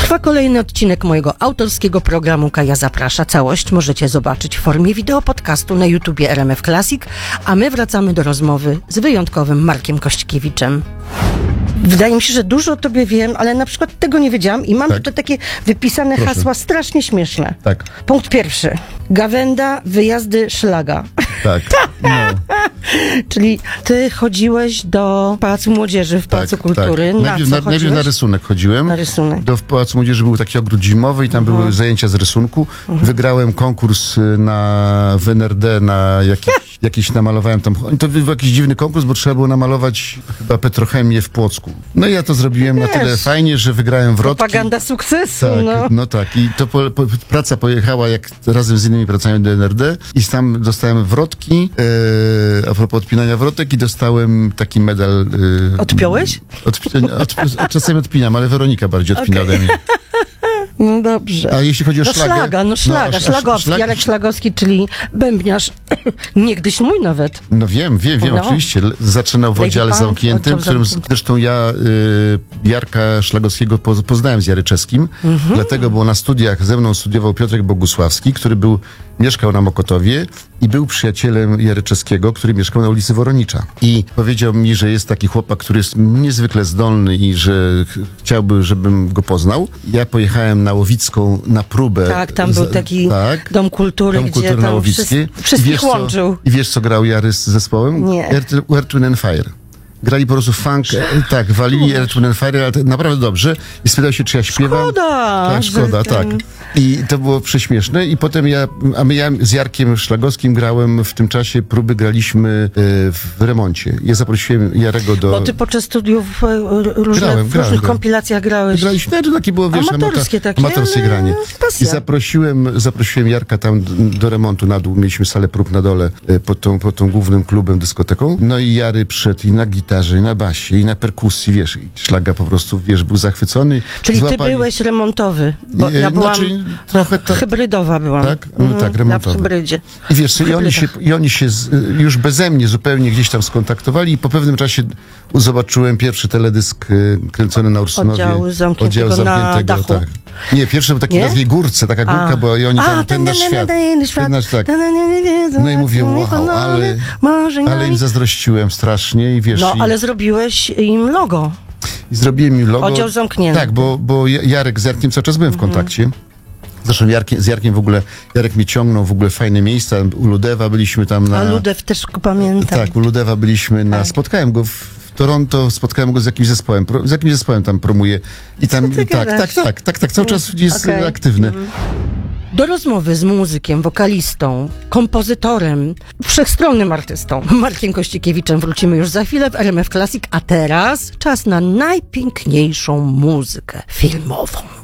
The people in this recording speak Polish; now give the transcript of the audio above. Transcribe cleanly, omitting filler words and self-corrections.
Trwa kolejny odcinek mojego autorskiego programu Kaja Zaprasza. Całość możecie zobaczyć w formie wideo podcastu na YouTubie RMF Classic, a my wracamy do rozmowy z wyjątkowym Markiem Kościkiewiczem. Wydaje mi się, że dużo o tobie wiem, ale na przykład tego nie wiedziałam i mam tutaj takie wypisane hasła strasznie śmieszne. Tak. Punkt pierwszy. Gawenda, wyjazdy, szlaga. Tak. No. Czyli ty chodziłeś do Pałacu Młodzieży w Pałacu Kultury. Tak. Najpierw na rysunek chodziłem. Na rysunek. W Pałacu Młodzieży był taki ogród zimowy i tam były zajęcia z rysunku. Wygrałem konkurs w NRD na jakiś namalowałem tam. To był jakiś dziwny konkurs, bo trzeba było namalować chyba petrochemię w Płocku. No i ja to zrobiłem na tyle fajnie, że wygrałem wrotki. Propaganda sukcesu. Tak, no tak. I to praca pojechała razem z innymi pracami do NRD i tam dostałem wrotki, a propos odpinania wrotek i dostałem taki medal. Odpiąłeś? Czasem odpinam, ale Weronika bardziej odpina ode mnie. No dobrze. A jeśli chodzi o szlagę... Szlagowski, Jarek Szlagowski, czyli bębniarz, niegdyś mój nawet. No wiem, oczywiście. Zaczynał w oddziale zamkniętym, którym zresztą ja Jarka Szlagowskiego poznałem z Jaryczewskim, dlatego, bo na studiach ze mną studiował Piotrek Bogusławski, który mieszkał na Mokotowie i był przyjacielem Jaryczewskiego, który mieszkał na ulicy Woronicza. I powiedział mi, że jest taki chłopak, który jest niezwykle zdolny i że chciałby, żebym go poznał. Ja pojechałem na Łowicką na próbę. Tak, tam był taki Dom Kultury, gdzie na tam wszystkich łączył. I wiesz, co grał Jary z zespołem? Nie. Earth, Wind & Fire. Grali po prostu funk, walili Earth, Wind & Fire, ale naprawdę dobrze. I spytał się, czy ja śpiewam. Szkoda, tak. I to było prześmieszne. I potem ja z Jarkiem Szlagowskim grałem w tym czasie, próby graliśmy w Remoncie. Ja zaprosiłem Jarego do... Bo ty podczas studiów w różnych kompilacjach grałeś. Graliśmy, takie było, wiesz, amatorskie granie. I zaprosiłem Jarka tam do Remontu na dół. Mieliśmy salę prób na dole pod tą głównym klubem, dyskoteką. No i Jary przyszedł i na gitarze, i na basie, i na perkusji, wiesz, i Szlaga po prostu, wiesz, był zachwycony. Czyli ty byłeś remontowy, bo ja byłam trochę hybrydowa byłam. Tak? Tak, remontowy. W hybrydzie. I wiesz, i oni się już beze mnie zupełnie gdzieś tam skontaktowali i po pewnym czasie zobaczyłem pierwszy teledysk kręcony na Ursynowie. Oddziału zamkniętego na dachu. Tak. Nie, pierwszy był taki na tej górce, taka górka była i oni tam, ten nasz świat. No i mówię, wow, ale im zazdrościłem strasznie i wiesz... No, ale zrobiłeś im logo. I zrobiłem im logo. Oddział zamknięty. Tak, bo Jarek z Jarkiem cały czas byłem w kontakcie. Zresztą z Jarkiem w ogóle, Jarek mnie ciągnął w ogóle w fajne miejsca. U Ludewa byliśmy tam na... A Ludew też pamiętam. Tak, u Ludewa byliśmy spotkałem go w Toronto, spotkałem go z jakimś zespołem tam promuje. I tam, tak, cały czas jest aktywny. Do rozmowy z muzykiem, wokalistą, kompozytorem, wszechstronnym artystą Markiem Kościkiewiczem wrócimy już za chwilę w RMF Classic, a teraz czas na najpiękniejszą muzykę filmową.